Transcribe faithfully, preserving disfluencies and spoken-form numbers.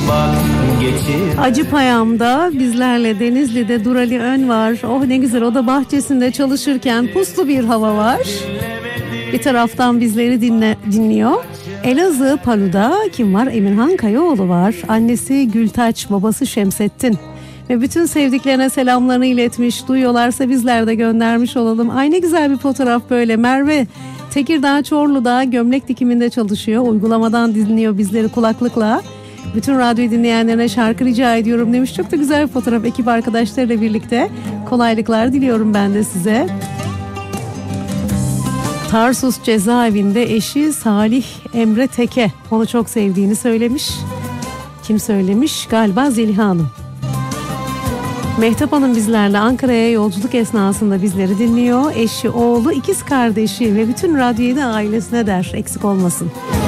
Acıpayam'da bizlerle Denizli'de Durali Ön var. Oh ne güzel, o da bahçesinde çalışırken puslu bir hava var. Bir taraftan bizleri dinle, dinliyor. Elazığ Palu'da kim var? Emirhan Kayaoğlu var. Annesi Gültaç, babası Şemsettin. Ve bütün sevdiklerine selamlarını iletmiş. Duyuyorlarsa bizler de göndermiş olalım. Ay ne güzel bir fotoğraf böyle. Merve Tekirdağ Çorlu'da gömlek dikiminde çalışıyor. Uygulamadan dinliyor bizleri kulaklıkla. Bütün radyo dinleyenlerine şarkı rica ediyorum demiş. Çok da güzel bir fotoğraf, ekip arkadaşlarıyla birlikte. Kolaylıklar diliyorum ben de size. Tarsus cezaevinde eşi Salih Emre Teke onu çok sevdiğini söylemiş. Kim söylemiş? Galiba Zeliha Hanım. Mehtap Hanım bizlerle Ankara'ya yolculuk esnasında bizleri dinliyor. Eşi, oğlu, ikiz kardeşi ve bütün radyoyu da ailesine der. Eksik olmasın.